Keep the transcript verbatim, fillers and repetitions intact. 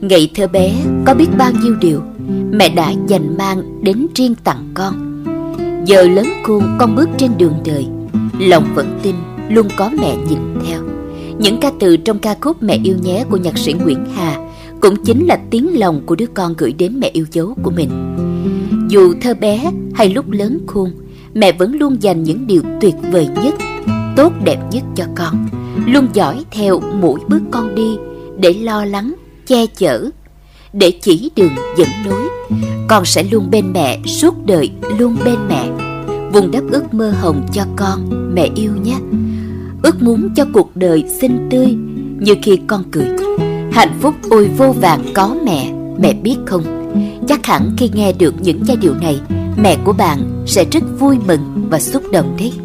Ngày thơ bé có biết bao nhiêu điều mẹ đã dành mang đến riêng tặng con. Giờ lớn khôn con bước trên đường đời, lòng vẫn tin luôn có mẹ nhìn theo. Những ca từ trong ca khúc Mẹ Yêu Nhé của nhạc sĩ Nguyễn Hà cũng chính là tiếng lòng của đứa con gửi đến mẹ yêu dấu của mình. Dù thơ bé hay lúc lớn khôn, mẹ vẫn luôn dành những điều tuyệt vời nhất, tốt đẹp nhất cho con, luôn dõi theo mỗi bước con đi để lo lắng, che chở, để chỉ đường dẫn lối. Con sẽ luôn bên mẹ suốt đời, luôn bên mẹ. Vun đắp ước mơ hồng cho con, mẹ yêu nhé. Ước muốn cho cuộc đời xinh tươi như khi con cười. Hạnh phúc ôi vô vàn có mẹ, mẹ biết không? Chắc hẳn khi nghe được những giai điệu này, mẹ của bạn sẽ rất vui mừng và xúc động đấy.